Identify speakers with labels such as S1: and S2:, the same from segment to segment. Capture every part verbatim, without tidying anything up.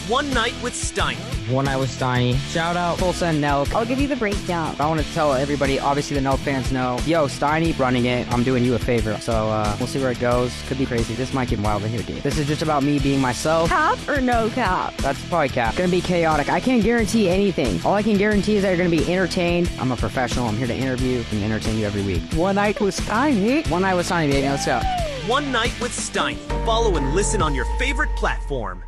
S1: One Night with Steiny.
S2: One Night with Steiny. Shout out Tulsa and Nelk.
S3: I'll give you the breakdown.
S2: I want to tell everybody, obviously the Nelk fans know, yo, Steiny running it, I'm doing you a favor. So uh, we'll see where it goes. Could be crazy. This might get wild in here, dude. This is just about me being myself.
S3: Cap or no cap?
S2: That's probably cap. Gonna be chaotic. I can't guarantee anything. All I can guarantee is that you're gonna be entertained. I'm a professional. I'm here to interview and entertain you every week.
S3: One Night with Steiny.
S2: One Night with Steiny, baby. Let's go.
S1: One Night with Steiny. Follow and listen on your favorite platform.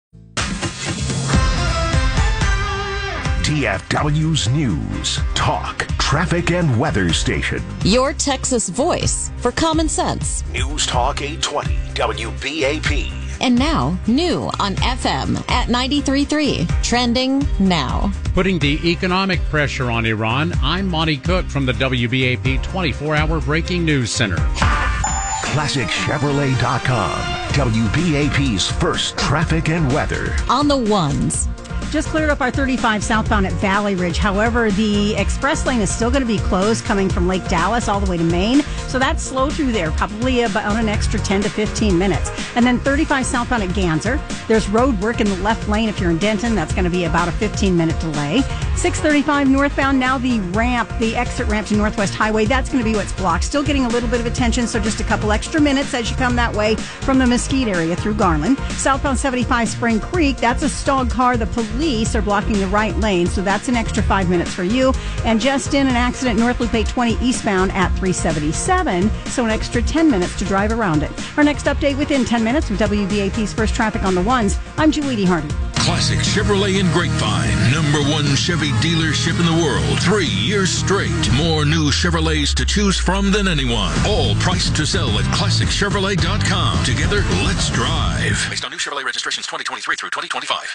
S4: T F W's News, Talk, Traffic, and Weather Station.
S5: Your Texas voice for common sense.
S4: News Talk eight twenty W B A P.
S5: And now, new on F M at ninety-three point three. Trending now.
S6: Putting the economic pressure on Iran, I'm Monty Cook from the W B A P twenty-four hour Breaking News Center.
S4: Classic Chevrolet dot com. W B A P's first traffic and weather.
S5: On the ones.
S7: Just cleared up our thirty-five southbound at Valley Ridge. However, the express lane is still going to be closed coming from Lake Dallas all the way to Maine. So that's slow through there, probably about an extra ten to fifteen minutes. And then thirty-five southbound at Ganser. There's road work in the left lane if you're in Denton. That's going to be about a fifteen minute delay. six thirty-five northbound, now the ramp, the exit ramp to Northwest Highway. That's going to be what's blocked. Still getting a little bit of attention, so just a couple extra minutes as you come that way from the Mesquite area through Garland. Southbound seventy-five Spring Creek, that's a stalled car. The police are blocking the right lane, so that's an extra five minutes for you. And just in, an accident North Loop eight twenty eastbound at three seventy-seven, so an extra ten minutes to drive around it. Our next update within ten minutes with W B A P's First Traffic on the Ones. I'm Julie Hardy.
S8: Classic Chevrolet in Grapevine, number one Chevy dealership in the world, three years straight. More new Chevrolets to choose from than anyone. All priced to sell at Classic Chevrolet dot com. Together, let's drive. Based on new Chevrolet registrations twenty twenty-three through twenty twenty-five.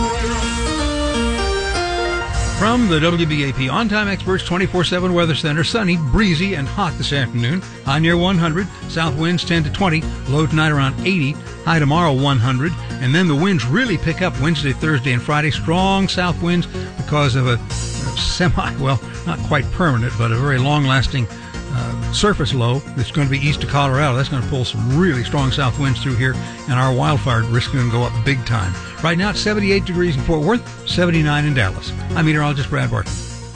S9: From the W B A P On-Time Experts twenty-four seven Weather Center, sunny, breezy, and hot this afternoon. High near one hundred, south winds ten to twenty, low tonight around eighty, high tomorrow one hundred, and then the winds really pick up Wednesday, Thursday, and Friday. Strong south winds because of a, a semi, well, not quite permanent, but a very long-lasting uh, surface low that's going to be east of Colorado. That's going to pull some really strong south winds through here, and our wildfire risk is going to go up big time. Right now, it's seventy-eight degrees in Fort Worth, seventy-nine in Dallas. I'm meteorologist Brad Barton.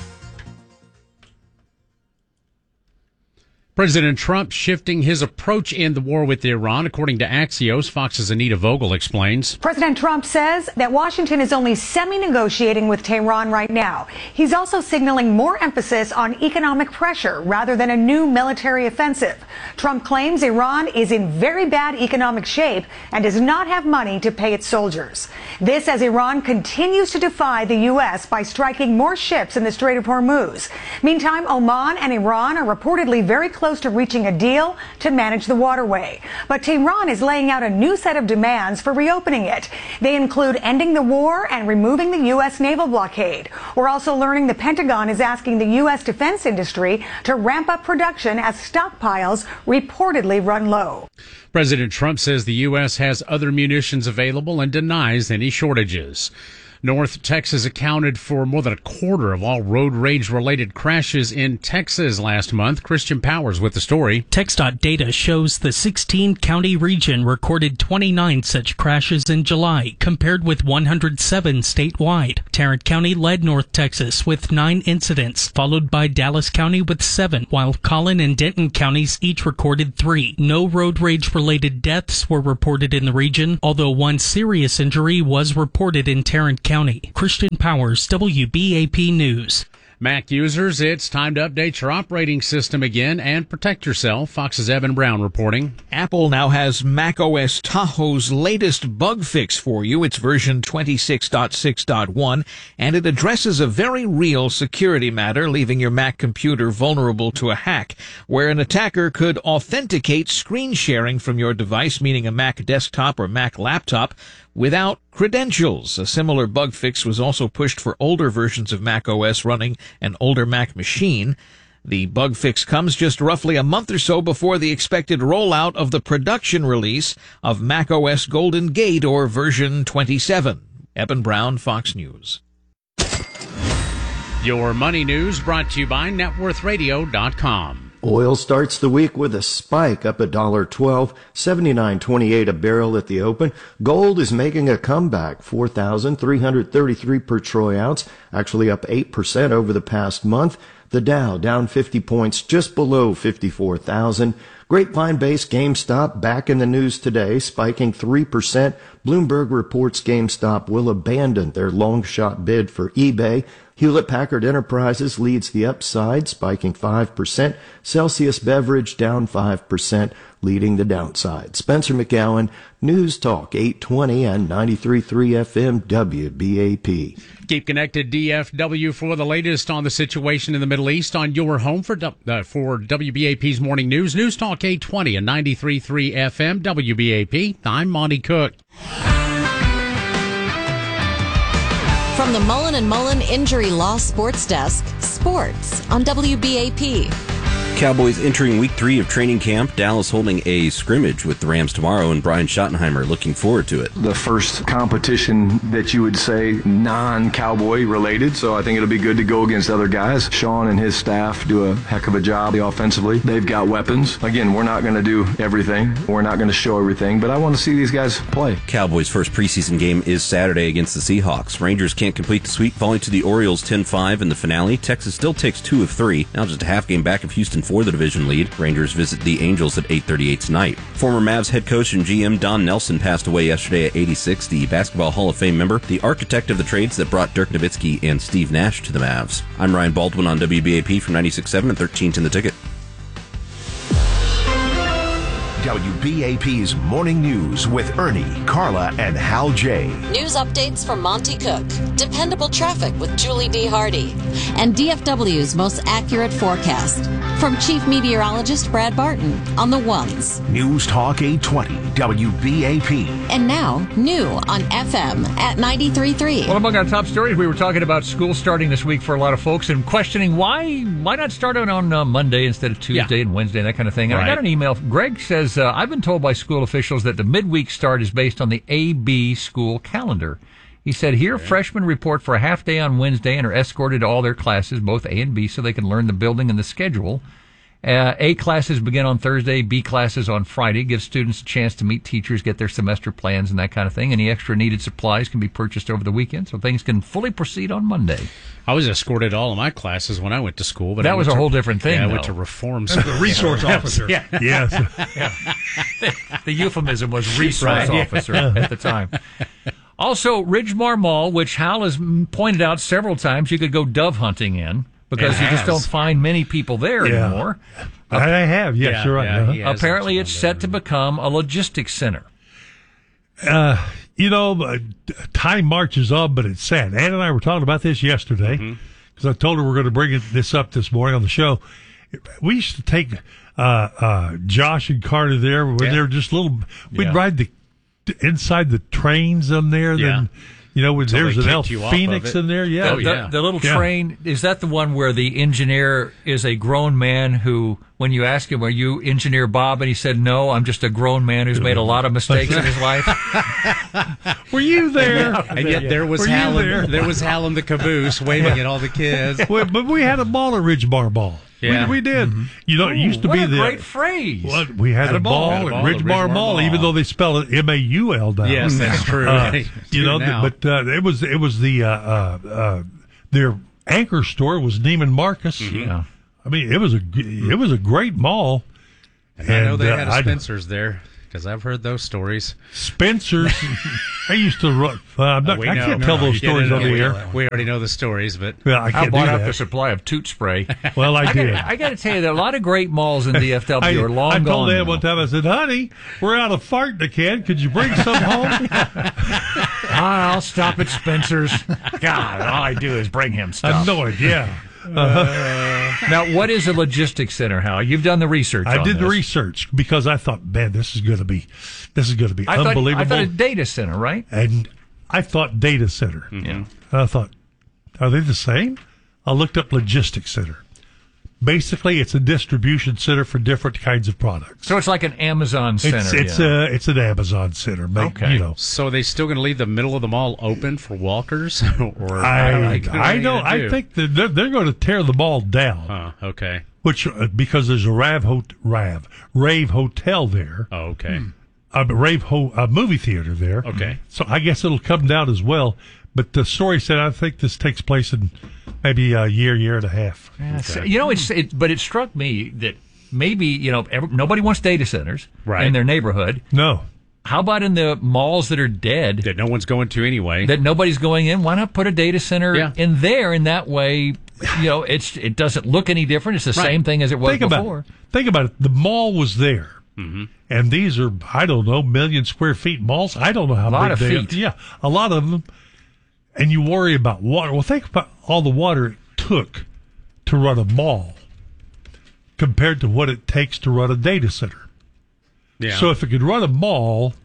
S6: President Trump shifting his approach in the war with Iran, according to Axios. Fox's Anita Vogel explains.
S10: President Trump says that Washington is only semi-negotiating with Tehran right now. He's also signaling more emphasis on economic pressure rather than a new military offensive. Trump claims Iran is in very bad economic shape and does not have money to pay its soldiers. This as Iran continues to defy the U S by striking more ships in the Strait of Hormuz. Meantime, Oman and Iran are reportedly very close close to reaching a deal to manage the waterway. But Tehran is laying out a new set of demands for reopening it. They include ending the war and removing the U S naval blockade. We're also learning the Pentagon is asking the U S defense industry to ramp up production as stockpiles reportedly run low.
S6: President Trump says the U S has other munitions available and denies any shortages. North Texas accounted for more than a quarter of all road rage-related crashes in Texas last month. Christian Powers with the story.
S11: TxDOT data shows the sixteen-county region recorded twenty-nine such crashes in July, compared with one hundred seven statewide. Tarrant County led North Texas with nine incidents, followed by Dallas County with seven, while Collin and Denton counties each recorded three. No road rage-related deaths were reported in the region, although one serious injury was reported in Tarrant County. Christian Powers, W B A P News.
S6: Mac users, it's time to update your operating system again and protect yourself. Fox's Evan Brown reporting.
S12: Apple now has macOS Tahoe's latest bug fix for you. It's version twenty-six point six point one, and it addresses a very real security matter, leaving your Mac computer vulnerable to a hack, where an attacker could authenticate screen sharing from your device, meaning a Mac desktop or Mac laptop, without credentials. A similar bug fix was also pushed for older versions of macOS running an older Mac machine. The bug fix comes just roughly a month or so before the expected rollout of the production release of macOS Golden Gate, or version twenty-seven. Eben Brown, Fox News.
S6: Your money news brought to you by net worth radio dot com.
S13: Oil starts the week with a spike up one dollar twelve, seventy-nine twenty-eight a barrel at the open. Gold is making a comeback, four thousand three hundred thirty-three per troy ounce, actually up eight percent over the past month. The Dow down fifty points, just below fifty-four thousand. Grapevine-based GameStop back in the news today, spiking three percent. Bloomberg reports GameStop will abandon their long-shot bid for eBay. Hewlett-Packard Enterprises leads the upside, spiking five percent. Celsius Beverage down five percent, leading the downside. Spencer McGowan, News Talk eight twenty and ninety-three point three F M W B A P.
S6: Keep connected, D F W, for the latest on the situation in the Middle East on your home for uh, for W B A P's Morning News. News Talk eight twenty and ninety-three point three F M W B A P. I'm Monty Cook.
S5: From the Mullen and Mullen Injury Law Sports Desk, sports on W B A P.
S14: Cowboys entering week three of training camp. Dallas holding a scrimmage with the Rams tomorrow, and Brian Schottenheimer looking forward to it.
S15: The first competition that you would say non-Cowboy related, so I think it'll be good to go against other guys. Sean and his staff do a heck of a job offensively. They've got weapons. Again, we're not going to do everything. We're not going to show everything, but I want to see these guys play.
S14: Cowboys' first preseason game is Saturday against the Seahawks. Rangers can't complete the sweep, falling to the Orioles ten five in the finale. Texas still takes two of three, now just a half game back of Houston for the division lead. Rangers visit the Angels at eight thirty-eight tonight. Former Mavs head coach and G M Don Nelson passed away yesterday at eighty-six, the Basketball Hall of Fame member, the architect of the trades that brought Dirk Nowitzki and Steve Nash to the Mavs. I'm Ryan Baldwin on W B A P from ninety-six point seven and thirteenth in the Ticket.
S4: W B A P's Morning News with Ernie, Carla, and Hal J.
S5: News updates from Monty Cook, dependable traffic with Julie D. Hardy, and D F W's most accurate forecast from Chief Meteorologist Brad Barton on the ones.
S4: News Talk eight twenty, W B A P.
S5: And now, new on F M at ninety-three point three.
S16: Well, among our top stories, we were talking about school starting this week for a lot of folks and questioning why why not start it on uh, Monday instead of Tuesday yeah. and Wednesday and that kind of thing. And right. I got an email. Greg says, uh, I've been told by school officials that the midweek start is based on the A B school calendar. He said, here, okay. freshmen report for a half day on Wednesday and are escorted to all their classes, both A and B, so they can learn the building and the schedule. Uh, A classes begin on Thursday, B classes on Friday. Gives students a chance to meet teachers, get their semester plans and that kind of thing. Any extra needed supplies can be purchased over the weekend, so things can fully proceed on Monday.
S6: I was escorted to all of my classes when I went to school, but
S16: that
S6: I
S16: was a
S6: to,
S16: whole different thing.
S6: Yeah, I
S16: though.
S6: went to reform school.
S9: The resource officer.
S16: Yeah.
S9: Yes.
S16: yeah. the, the euphemism was resource
S6: right.
S16: officer at the time. Also, Ridgemar Mall, which Hal has pointed out several times, you could go dove hunting in because you just don't find many people there yeah. anymore.
S9: I have, yes, yeah, you're right.
S16: Yeah, apparently, it's set to become a logistics center.
S9: Uh, you know, time marches on, but it's sad. Ann and I were talking about this yesterday because mm-hmm. I told her we're going to bring this up this morning on the show. We used to take uh, uh, Josh and Carter there when yeah. they were just little. We'd yeah. ride the inside the trains in there.
S6: Yeah.
S9: Then, you know, when there's an Elf Phoenix
S6: of
S9: in there. Yeah.
S16: The, the,
S6: yeah.
S16: the little
S9: yeah.
S16: train, is that the one where the engineer is a grown man who, when you ask him, are you Engineer Bob? And he said, no, I'm just a grown man who's made a lot of mistakes in his life.
S9: Were you there?
S6: And yet there was
S9: Were
S6: Hal
S9: there?
S6: in, there was Hal in the caboose waving at all the kids.
S9: Well, but we had a ball at Ridgemar Mall.
S6: Yeah.
S9: We, we did. Mm-hmm. You know, it used to
S16: Ooh,
S9: be
S16: what a
S9: the
S16: great phrase.
S9: Well, we had, had a, a ball,
S6: had a
S9: at
S6: ball
S9: Ridgemar,
S6: at Ridgemar
S9: Mall,
S6: Mall,
S9: even though they spell it M A U L down.
S6: Yes, that's true.
S9: Uh, you know,
S6: now.
S9: but uh, it was it was the uh, uh, uh, their anchor store was Neiman Marcus.
S6: Mm-hmm.
S9: Yeah. I mean, it was a it was a great mall.
S6: And, and I know they
S9: uh,
S6: had a Spencer's there. Because I've heard those stories.
S9: Spencer's. I used to run. Uh, I'm not,
S6: oh,
S9: I
S6: know.
S9: can't
S6: no,
S9: tell
S6: no,
S9: those stories on the air.
S6: We already know the stories, but
S9: yeah, I can't
S16: I bought
S9: do
S16: up
S9: that.
S16: the supply of toot spray.
S9: Well, I,
S16: I
S9: did.
S16: Gotta, I got to tell you that a lot of great malls in D F W
S9: I,
S16: are long
S9: I
S16: gone.
S9: I told Ed
S16: now.
S9: one time, I said, honey, we're out of fart in the can. Could you bring some home?
S16: I'll stop at Spencer's. God, all I do is bring him stuff.
S9: I know it, yeah.
S16: Uh, now, what is a logistics center, Hal? You've done the research.
S9: I
S16: on
S9: did
S16: this.
S9: the research because I thought, man, this is going to be, this is going to be
S16: I
S9: unbelievable.
S16: Thought, I thought a data center, right?
S9: And I thought data center.
S16: Mm-hmm.
S9: And I thought, are they the same? I looked up logistics center. Basically, it's a distribution center for different kinds of products.
S16: So it's like an Amazon center.
S9: It's it's,
S16: yeah.
S9: a, it's an Amazon center. Make,
S16: okay.
S9: You know.
S6: So are they still going to leave the middle of the mall open for walkers? or
S9: I
S6: I,
S9: I don't. I think that they're, they're going to tear the mall down.
S6: Huh, okay.
S17: which uh, because there's a Rav, ho- Rav Rave Hotel there.
S6: Oh, okay.
S17: Hmm. A Rave ho- a movie theater there.
S6: Okay.
S17: So I guess it'll come down as well. But the story said I think this takes place in maybe a year, year and a half.
S16: Yeah, so, you know, it's it, but it struck me that maybe you know every, nobody wants data centers
S6: Right.
S16: in their neighborhood.
S17: No.
S16: How about in the malls that are dead
S6: that no one's going to anyway?
S16: That nobody's going in. Why not put a data center
S6: Yeah.
S16: in there? In that way, you know, it's it doesn't look any different. It's the
S17: Right.
S16: same thing as it was
S17: think
S16: before.
S17: About it. Think about it. The mall was there.
S6: Mm-hmm.
S17: And these are, I don't know, million square feet malls. I don't know how
S16: A lot
S17: big
S16: of
S17: they
S16: feet.
S17: are. Yeah, a lot of them. And you worry about water. Well, think about all the water it took to run a mall compared to what it takes to run a data center.
S6: Yeah.
S17: So if it could run a mall,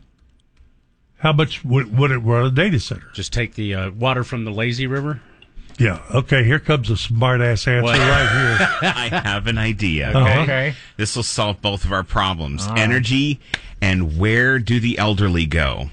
S17: how much would, would it run a data center?
S6: Just take the uh, water from the lazy river.
S17: Yeah. Okay. Here comes a smart ass answer
S18: What?
S17: right here.
S18: I have an idea.
S17: Okay.
S18: Okay.
S17: Okay.
S18: This will solve both of our problems:
S17: Ah.
S18: energy and where do the elderly go?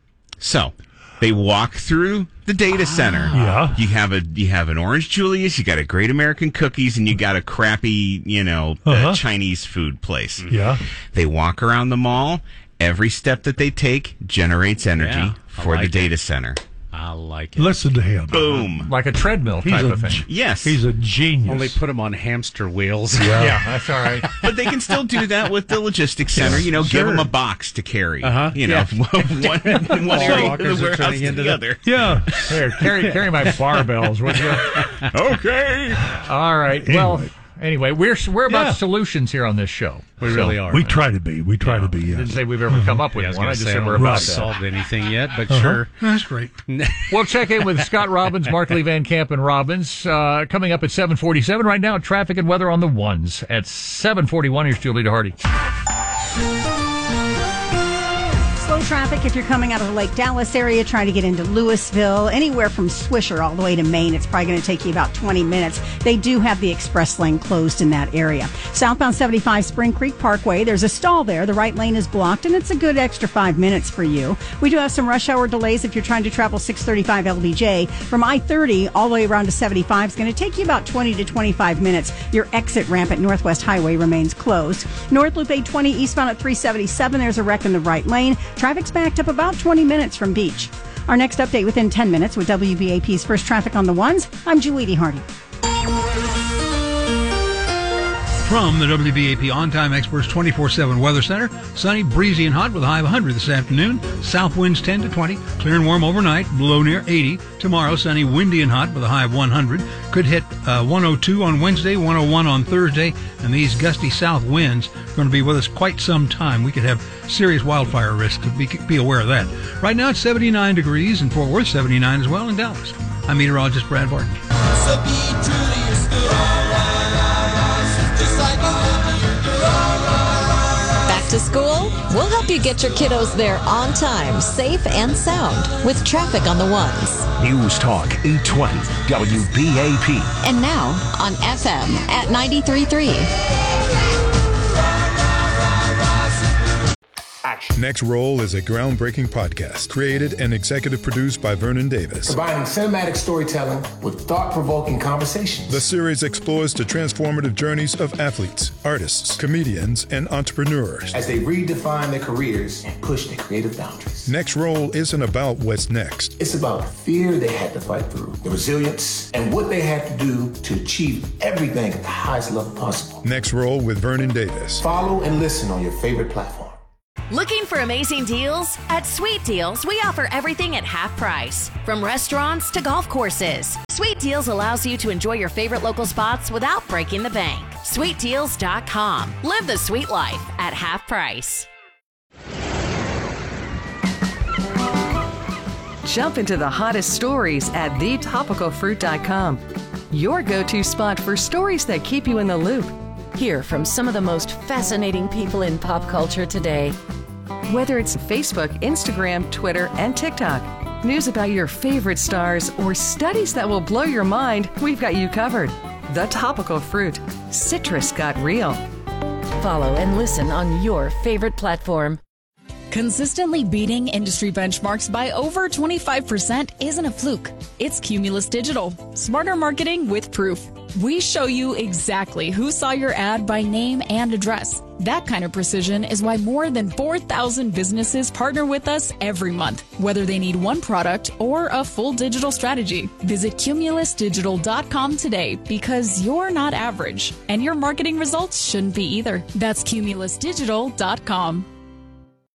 S18: So they walk through the data center.
S17: Yeah.
S18: You have a you have an Orange Julius. You got a Great American Cookies, and you got a crappy, you know, uh,
S17: Uh-huh.
S18: Chinese food place.
S17: Yeah.
S18: They walk around the mall. Every step that they take generates energy
S6: Yeah, I
S18: for the
S6: like
S18: data center.
S6: I like it.
S17: Listen to him.
S18: Boom.
S16: Like a treadmill
S17: He's
S16: type
S17: a
S16: of thing.
S17: g-
S18: Yes.
S17: He's a genius.
S6: Only put them on hamster wheels.
S17: Yeah.
S16: Yeah, that's all right.
S18: But they can still do that with the logistics center. You know,
S6: Sure.
S18: give them a box to carry.
S6: Uh-huh.
S18: You know,
S6: Yeah.
S18: one, one
S6: All
S18: area of
S6: walkers
S18: the
S6: are
S18: warehouse
S6: turning
S18: to
S6: into
S18: the
S6: the-
S18: other.
S17: Yeah.
S16: Here, carry carry my barbells, would you?
S18: Okay.
S16: All right. Well, anyway, we're we're about
S17: Yeah.
S16: solutions here on this show.
S6: We really are.
S17: We try to be. We try to be, yes.
S16: Didn't say we've ever come up with
S6: Yeah, I was
S16: one.
S6: gonna
S16: I just
S6: say,
S16: said
S6: I
S16: we're
S6: don't know
S16: about
S6: if
S16: that.
S6: solved anything yet, but
S17: Uh-huh.
S6: sure.
S17: That's great.
S16: We'll check in with Scott Robbins, Mark Lee Van Camp, and Robbins uh, coming up at seven forty-seven. Right now, traffic and weather on the ones at seven forty-one. Here's Julie DeHardy.
S7: Slow traffic if you're coming out of the Lake Dallas area, trying to get into Louisville, anywhere from Swisher all the way to Maine. It's probably going to take you about twenty minutes. They do have the express lane closed in that area. Southbound seventy-five Spring Creek Parkway, there's a stall there. The right lane is blocked, and it's a good extra five minutes for you. We do have some rush hour delays if you're trying to travel six thirty-five L B J. From I thirty all the way around to seventy-five is going to take you about twenty to twenty-five minutes. Your exit ramp at Northwest Highway remains closed. North Loop eight twenty eastbound at three seventy-seven, there's a wreck in the right lane. Traffic's backed up about twenty minutes from Beach. Our next update within ten minutes with W B A P's First Traffic on the Ones. I'm Julie DeHardy.
S9: From the W B A P On-Time Experts twenty-four seven Weather Center, sunny, breezy, and hot with a high of one hundred this afternoon. South winds ten to twenty, clear and warm overnight, low near eighty. Tomorrow, sunny, windy, and hot with a high of one hundred. Could hit uh, one oh two on Wednesday, one oh one on Thursday, and these gusty south winds are going to be with us quite some time. We could have serious wildfire risk, so be, be aware of that. Right now, it's seventy-nine degrees in Fort Worth, seventy-nine as well in Dallas. I'm meteorologist Brad Barton.
S19: So be true to your school. Just like you would to your
S5: Back to school? We'll help you get your kiddos there on time, safe and sound with traffic on the ones.
S4: News Talk eight twenty W B A P.
S5: And now on F M at ninety-three point three.
S20: Next Roll is a groundbreaking podcast created and executive produced by Vernon Davis.
S21: Combining cinematic storytelling with thought-provoking conversations.
S20: The series explores the transformative journeys of athletes, artists, comedians, and entrepreneurs
S21: as they redefine their careers and push their creative boundaries.
S20: Next Roll isn't about what's next.
S21: It's about the fear they had to fight through, the resilience, and what they had to do to achieve everything at the highest level possible.
S20: Next Roll with Vernon Davis.
S21: Follow and listen on your favorite platform.
S22: Looking for amazing deals? At Sweet Deals, we offer everything at half price, from restaurants to golf courses. Sweet Deals allows you to enjoy your favorite local spots without breaking the bank. sweet deals dot com. Live the sweet life at half price.
S23: Jump into the hottest stories at the topical fruit dot com. Your go-to spot for stories that keep you in the loop.
S22: Hear from some of the most fascinating people in pop culture today.
S23: Whether it's Facebook, Instagram, Twitter, and TikTok, news about your favorite stars, or studies that will blow your mind, we've got you covered. The Topical Fruit. Citrus got real.
S22: Follow and listen on your favorite platform.
S24: Consistently beating industry benchmarks by over twenty-five percent isn't a fluke. It's Cumulus Digital. Smarter marketing with proof. We show you exactly who saw your ad by name and address. That kind of precision is why more than four thousand businesses partner with us every month, whether they need one product or a full digital strategy. Visit Cumulus Digital dot com today because you're not average, and your marketing results shouldn't be either. That's Cumulus Digital dot com.